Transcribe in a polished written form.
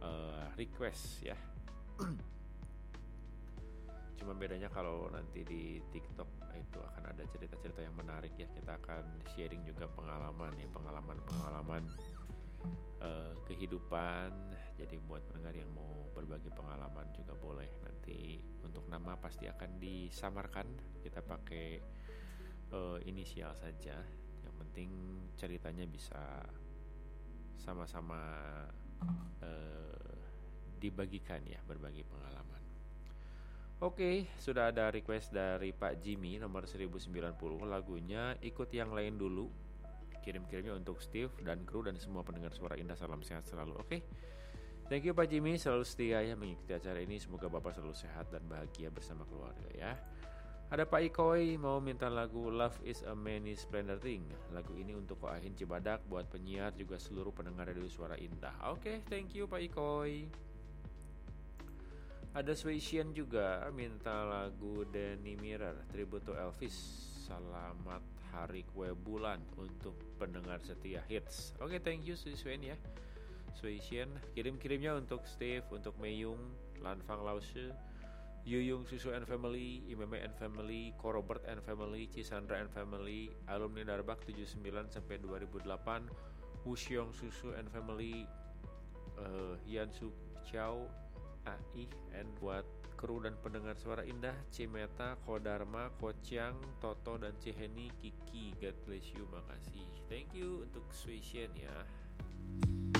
request ya. Cuma bedanya kalau nanti di TikTok itu akan ada cerita-cerita yang menarik ya. Kita akan sharing juga pengalaman kehidupan. Jadi buat pendengar yang mau berbagi pengalaman juga boleh. Nanti untuk nama pasti akan disamarkan. Kita pakai inisial saja. Yang penting ceritanya bisa sama-sama dibagikan ya, berbagi pengalaman. Oke, sudah ada request dari Pak Jimmy nomor 1090. Lagunya Ikut Yang Lain Dulu. Kirim-kirimnya untuk Steve dan kru dan semua pendengar Suara Indah. Salam sehat selalu. Oke, thank you Pak Jimmy, selalu setia ya mengikuti acara ini. Semoga Bapak selalu sehat dan bahagia bersama keluarga ya. Ada Pak Ikoy mau minta lagu Love is a Many Splendor Thing. Lagu ini untuk Ko Ahin Cibadak, buat penyiar juga seluruh pendengar Radio Suara Indah. Oke, thank you Pak Ikoy. Ada Sweishian juga minta lagu Danny Mirror, tribute to Elvis. Selamat Hari Kue Bulan untuk pendengar setia hits. Oke, thank you Sweishian ya. Sweishian, kirim-kirimnya untuk Steve, untuk Meyung, Lanfang Lause, Yuyung Susu and Family, Imeme and Family, Korobert and Family, Cisandra and Family, alumni Darbak 79 sampai 2008, Wusyong Susu and Family, Yan Su Chow, AI, and buat kru dan pendengar Suara Indah, Cimeta, Kodarma, Kociang, Toto dan Ciheni, Kiki, God bless you, makasih. Thank you untuk Sweishian ya.